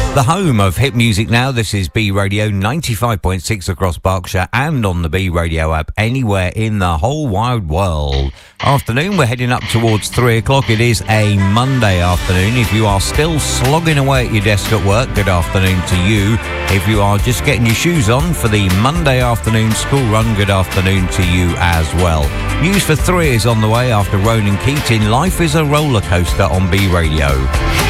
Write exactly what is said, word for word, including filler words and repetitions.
The home of hit music now. This is B Radio ninety-five point six across Berkshire and on the B Radio app anywhere in the whole wide world. Afternoon, we're heading up towards three o'clock. It is a Monday afternoon. If you are still slogging away at your desk at work, good afternoon to you. If you are just getting your shoes on for the Monday afternoon school run, good afternoon to you as well. News for three is on the way after Ronan Keating. Life is a roller coaster on B Radio.